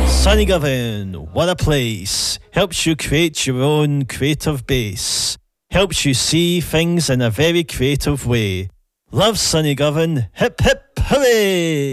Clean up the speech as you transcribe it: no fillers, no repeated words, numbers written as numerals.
Sunnygovern, what a place. Helps you create your own creative base. Helps you see things in a very creative way. Love Sunnygovern, hip hip hooray!